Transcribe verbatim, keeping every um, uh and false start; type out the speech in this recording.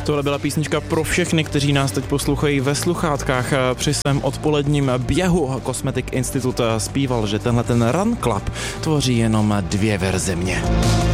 Tohle byla písnička pro všechny, kteří nás teď poslouchají ve sluchátkách. Při svém odpoledním běhu Cosmetic Institute zpíval, že tenhle ten Run Club tvoří jenom dvě verze mě.